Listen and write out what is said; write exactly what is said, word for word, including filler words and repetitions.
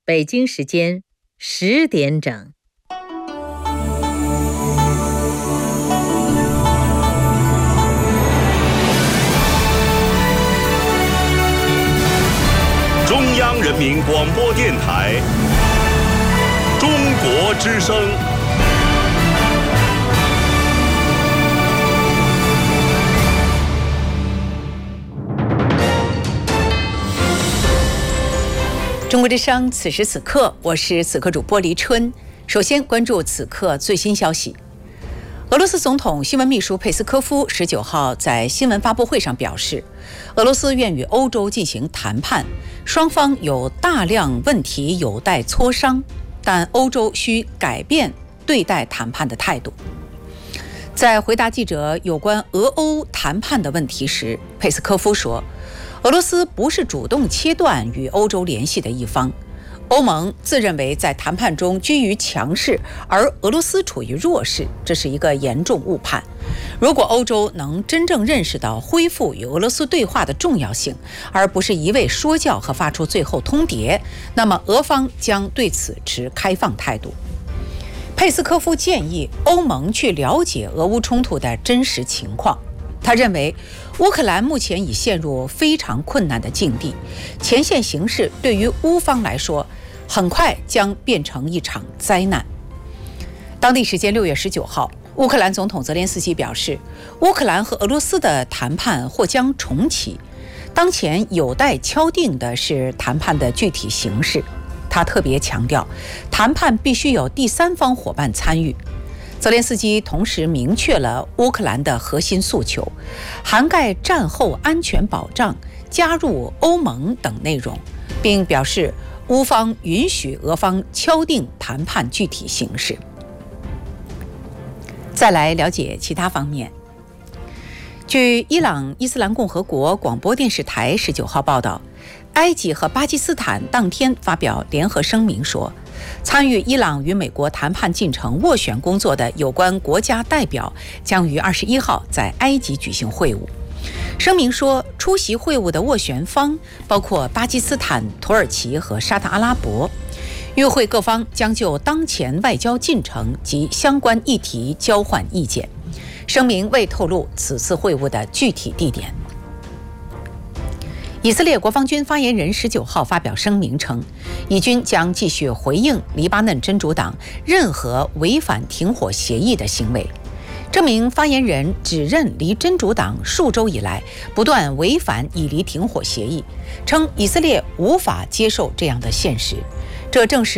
北京时间十点整。 中央人民广播电台中国之声。 中国之声，此时此刻，我是此刻主播黎春。首先关注此刻最新消息。俄罗斯总统新闻秘书佩斯科夫十九号在新闻发布会上表示，俄罗斯愿与欧洲进行谈判，双方有大量问题有待磋商，但欧洲需改变对待谈判的态度。在回答记者有关俄欧谈判的问题时，佩斯科夫说，俄罗斯不是主动切断与欧洲联系的一方，欧盟自认为在谈判中居于强势，而俄罗斯处于弱势，这是一个严重误判。如果欧洲能真正认识到恢复与俄罗斯对话的重要性，而不是一味说教和发出最后通牒，那么俄方将对此持开放态度。佩斯科夫建议欧盟去了解俄乌冲突的真实情况。他认为，乌克兰目前已陷入非常困难的境地，前线形势对于乌方来说，很快将变成一场灾难。当地时间六月十九号，乌克兰总统泽连斯基表示，乌克兰和俄罗斯的谈判或将重启，当前有待敲定的是谈判的具体形式。他特别强调，谈判必须有第三方伙伴参与。泽连斯基同时明确了乌克兰的核心诉求，涵盖战后安全保障、加入欧盟等内容，并表示乌方允许俄方敲定谈判具体形式。再来了解其他方面。据伊朗伊斯兰共和国广播电视台十九号报道，埃及和巴基斯坦当天发表联合声明说，参与伊朗与美国谈判进程斡旋工作的有关国家代表将于二十一号在埃及举行会晤。声明说，出席会晤的斡旋方包括巴基斯坦、土耳其和沙特阿拉伯。与会各方将就当前外交进程及相关议题交换意见。声明未透露此次会晤的具体地点。以色列国防军发言人十九号发表声明称，以军将继续回应黎巴嫩真主党任何违反停火协议的行为。这名发言人指认黎真主党数周以来不断违反以黎停火协议，称以色列无法接受这样的现实，这正是